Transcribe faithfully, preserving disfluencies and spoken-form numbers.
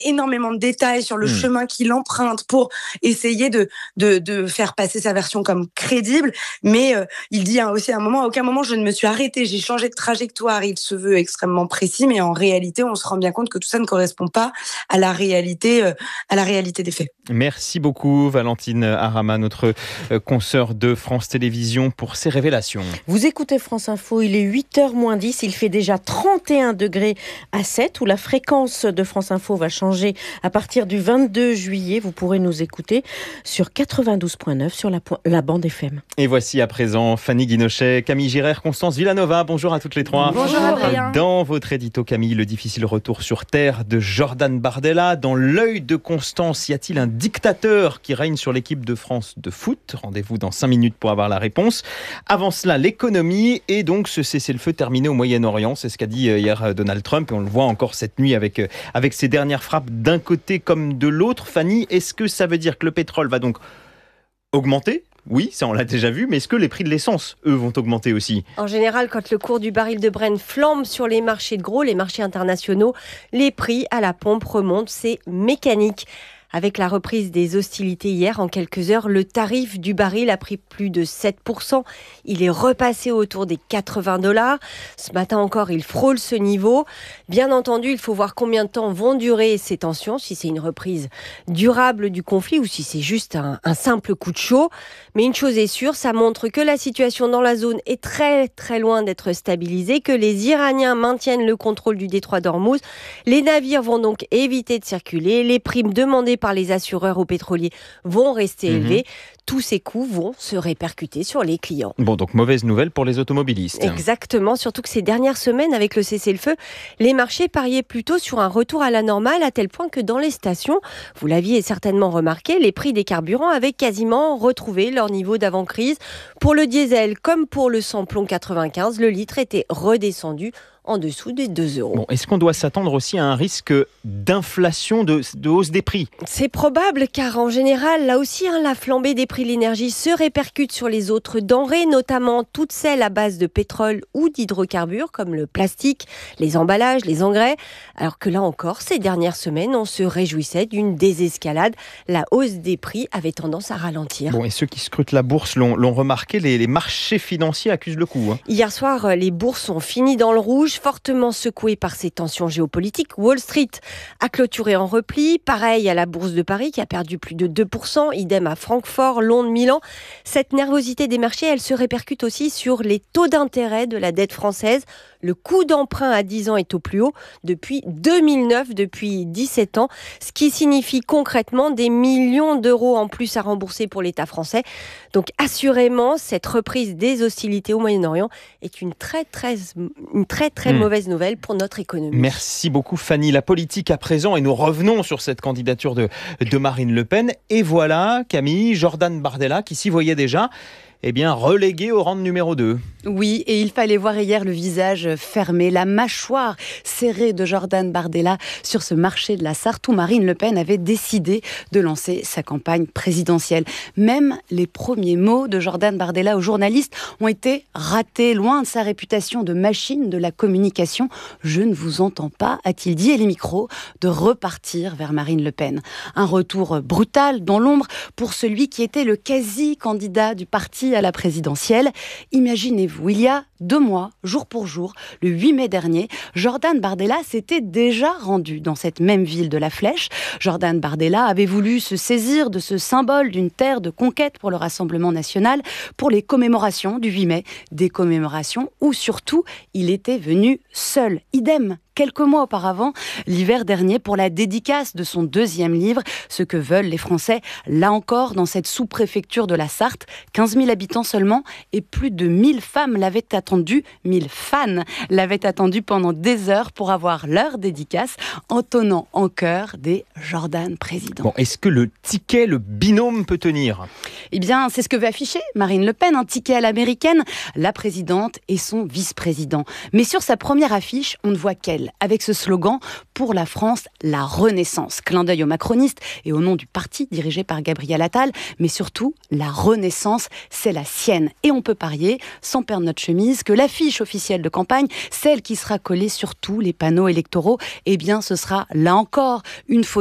énormément de détails sur le mmh. chemin qu'il emprunte pour essayer de, de, de faire passer sa version comme crédible. Mais euh, il dit hein, aussi à un moment, à aucun moment je ne me suis arrêté, j'ai changé de trajectoire. Il se veut extrêmement précis, mais en réalité, on se rend bien compte que tout ça ne correspond pas à la réalité, euh, à la réalité des faits. Merci beaucoup Valentine Arama, notre consoeur de France Télévisions, pour ces révélations. Vous écoutez France Info, il est huit heures moins dix, il fait déjà trente et un degrés à Sète, où la fréquence de France Info va changer à partir du vingt-deux juillet. Vous pourrez nous écouter sur quatre-vingt-douze virgule neuf sur la, la bande F M. Et voici à présent Fanny Guinochet, Camille Girard, Constance Villanova. Bonjour à toutes les trois. Bonjour Adrien. Dans votre édito, Camille, le difficile retour sur terre de Jordan Bardella. Dans l'œil de Constance, y a-t-il un dictateur qui règne sur l'équipe de France de foot? Rendez-vous dans cinq minutes pour avoir la réponse. Avant cela, l'économie et donc ce cessez-le-feu terminé au Moyen-Orient. C'est ce qu'a dit hier Donald Trump et on le voit encore cette nuit avec, avec ses dernières frappes d'un côté comme de l'autre. Fanny, est-ce que ça veut dire que le pétrole va donc augmenter ? Oui, ça on l'a déjà vu, mais est-ce que les prix de l'essence, eux, vont augmenter aussi ? En général, quand le cours du baril de Brent flambe sur les marchés de gros, les marchés internationaux, les prix à la pompe remontent, c'est mécanique. Avec la reprise des hostilités hier, en quelques heures, le tarif du baril a pris plus de sept pour cent. Il est repassé autour des quatre-vingts dollars. Ce matin encore, il frôle ce niveau. Bien entendu, il faut voir combien de temps vont durer ces tensions, si c'est une reprise durable du conflit ou si c'est juste un, un simple coup de chaud. Mais une chose est sûre, ça montre que la situation dans la zone est très très loin d'être stabilisée, que les Iraniens maintiennent le contrôle du détroit d'Ormuz. Les navires vont donc éviter de circuler. Les primes demandées par les assureurs aux pétroliers vont rester mmh. élevés. Tous ces coûts vont se répercuter sur les clients. Bon, donc mauvaise nouvelle pour les automobilistes. Exactement, surtout que ces dernières semaines, avec le cessez-le-feu, les marchés pariaient plutôt sur un retour à la normale, à tel point que dans les stations, vous l'aviez certainement remarqué, les prix des carburants avaient quasiment retrouvé leur niveau d'avant-crise. Pour le diesel comme pour le samplon quatre-vingt-quinze, le litre était redescendu en dessous des deux euros. Bon, est-ce qu'on doit s'attendre aussi à un risque d'inflation, de, de hausse des prix ? C'est probable, car en général, là aussi, hein, la flambée des prix de l'énergie se répercute sur les autres denrées, notamment toutes celles à base de pétrole ou d'hydrocarbures, comme le plastique, les emballages, les engrais. Alors que là encore, ces dernières semaines, on se réjouissait d'une désescalade. La hausse des prix avait tendance à ralentir. Bon, et ceux qui scrutent la bourse l'ont, l'ont remarqué, les, les marchés financiers accusent le coup. Hein. Hier soir, les bourses ont fini dans le rouge, fortement secouée par ces tensions géopolitiques. Wall Street a clôturé en repli, pareil à la Bourse de Paris qui a perdu plus de deux pour cent, idem à Francfort, Londres, Milan. Cette nervosité des marchés, elle se répercute aussi sur les taux d'intérêt de la dette française. Le coût d'emprunt à dix ans est au plus haut depuis deux mille neuf, depuis dix-sept ans, ce qui signifie concrètement des millions d'euros en plus à rembourser pour l'État français. Donc assurément, cette reprise des hostilités au Moyen-Orient est une très très, une très, très mmh. mauvaise nouvelle pour notre économie. Merci beaucoup Fanny. La politique à présent, et nous revenons sur cette candidature de, de Marine Le Pen. Et voilà Camille, Jordan Bardella qui s'y voyait déjà. Eh bien, relégué au rang de numéro deux. Oui, et il fallait voir hier le visage fermé, la mâchoire serrée de Jordan Bardella sur ce marché de la Sarthe où Marine Le Pen avait décidé de lancer sa campagne présidentielle. Même les premiers mots de Jordan Bardella aux journalistes ont été ratés, loin de sa réputation de machine de la communication. « Je ne vous entends pas », a-t-il dit, et les micros de repartir vers Marine Le Pen. Un retour brutal dans l'ombre pour celui qui était le quasi-candidat du parti à la présidentielle. Imaginez-vous, il y a deux mois, jour pour jour, le huit mai dernier, Jordan Bardella s'était déjà rendu dans cette même ville de la Flèche. Jordan Bardella avait voulu se saisir de ce symbole d'une terre de conquête pour le Rassemblement national, pour les commémorations du huit mai, des commémorations où surtout il était venu seul. Idem. Quelques mois auparavant, l'hiver dernier, pour la dédicace de son deuxième livre, Ce que veulent les Français, là encore, dans cette sous-préfecture de la Sarthe, quinze mille habitants seulement, et plus de mille femmes l'avaient attendu, mille fans l'avaient attendu pendant des heures pour avoir leur dédicace, entonnant en chœur des Jordan président. Bon, est-ce que le ticket, le binôme peut tenir ? Eh bien, c'est ce que veut afficher Marine Le Pen, un ticket à l'américaine, la présidente et son vice-président. Mais sur sa première affiche, on ne voit qu'elle. officielle avec ce slogan « Pour la France, la Renaissance ». Clin d'œil aux macronistes et au nom du parti dirigé par Gabriel Attal, mais surtout, la Renaissance, c'est la sienne. Et on peut parier, sans perdre notre chemise, que l'affiche officielle de campagne, celle qui sera collée sur tous les panneaux électoraux, eh bien ce sera là encore une photo